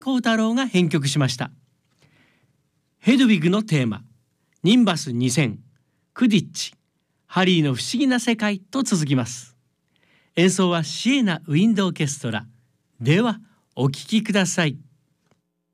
幸太郎が編曲しました。ヘドウィグのテーマ、ニンバス2000、クディッチ、ハリーの不思議な世界と続きます。演奏はシエナウィンドオーケストラ。ではお聴きください。